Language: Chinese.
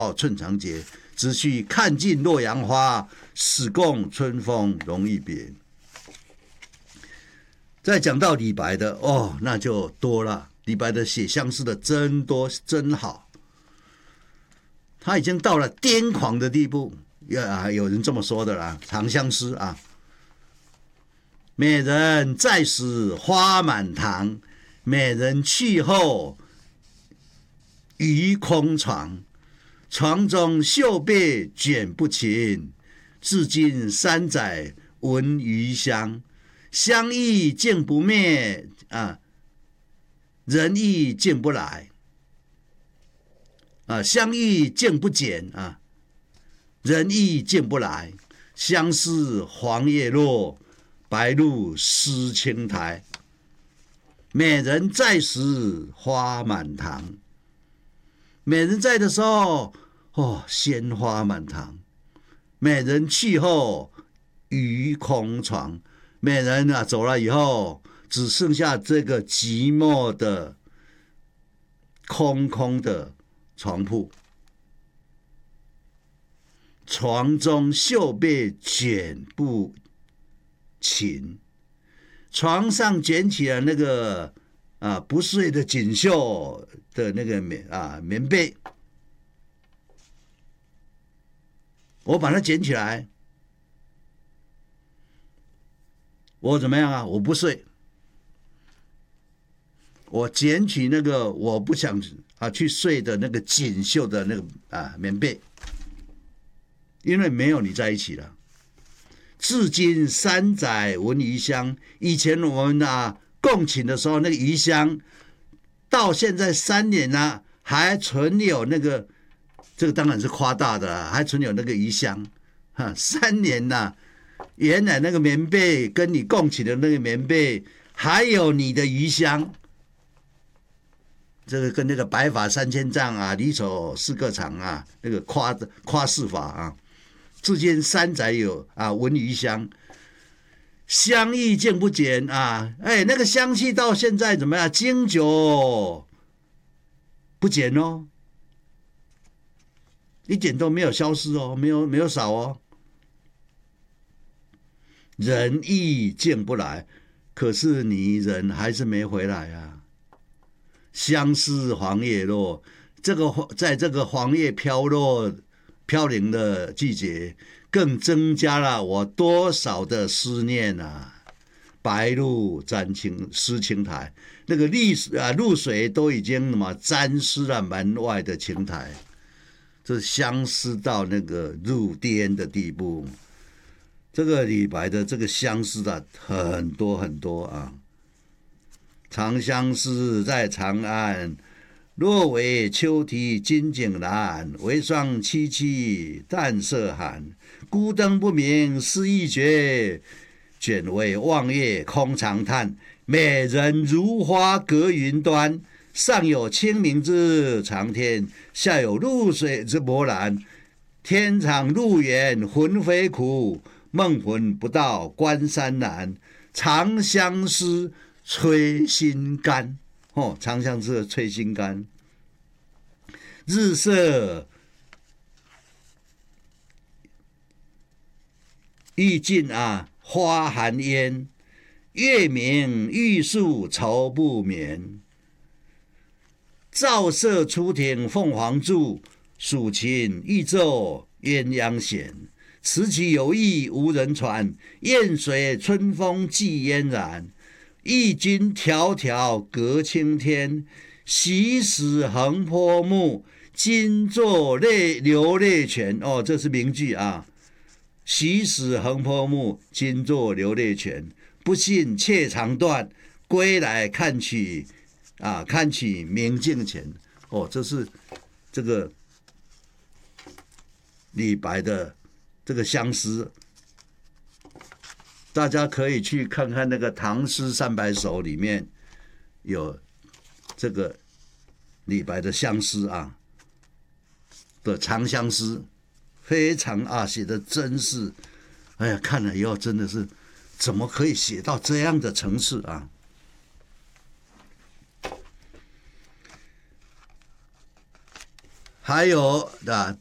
寸长节，只须看尽洛阳花，始共春风容易别。再讲到李白的那就多了。李白的写相思的真多真好，他已经到了癫狂的地步。有人这么说的啦，《长相思》啊，美人在时花满堂，美人去后余空床。床中绣被卷不勤，至今3载闻余香。香意竟不灭人意竟不来香意竟不减人意竟不来。相思黄叶落，白露湿青苔。美人在时花满堂，美人在的时候鲜花满堂。美人去后余空床，美人走了以后，只剩下这个寂寞的空空的床铺。床中绣被卷不勤，床上卷起了那个不睡的锦绣的那个棉被，我把它卷起来，我怎么样我不睡，我捡起那个我不想去睡的那个锦绣的那个棉被，因为没有你在一起了。至今3载闻余香，以前我们共寝的时候，那个余香到现在3年还存有那个，这个当然是夸大的啦，还存有那个余香3年原来那个棉被跟你共寝的那个棉被还有你的余香。这个跟那个白发3千丈离愁4个长那个夸饰法至今3载有闻余香。香意竟不减那个香气到现在怎么样？经久不减一点都没有消失没有少人意竟不来，可是你人还是没回来相思黄叶落，在这个黄叶飘零的季节，更增加了我多少的思念白露湿青苔，那个露水都已经沾湿了门外的青苔，这相思到那个入癫的地步。这个李白的这个相思很多很多长相思在长安，若为秋啼金井阑。为霜凄凄淡色寒，孤灯不明思意绝。卷为望月空长叹，美人如花隔云端。上有清明之长天，下有露水之波澜。天长路远魂飞苦，梦魂不到关山难。长相思催心肝长相思催心肝。日色欲尽花含烟，月明欲宿愁不眠。照射出庭凤凰柱，蜀琴欲奏鸳鸯弦。此曲有意无人传，燕随春风寄嫣然。忆君迢迢隔青天，昔时横波目，今作流泪泉。这是名句昔时横波目，今作流泪泉。不信妾长断，归来看取明镜前。这是这个李白的这个相思，大家可以去看看那个《唐诗300首》里面有这个李白的相思的长相思，非常写的真是，看了以后真的是怎么可以写到这样的层次还有啊，